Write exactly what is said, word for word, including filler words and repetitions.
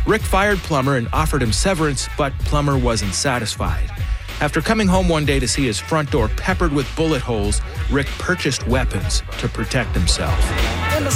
Rick fired Plummer and offered him severance, but Plummer wasn't satisfied. After coming home one day to see his front door peppered with bullet holes, Rick purchased weapons to protect himself.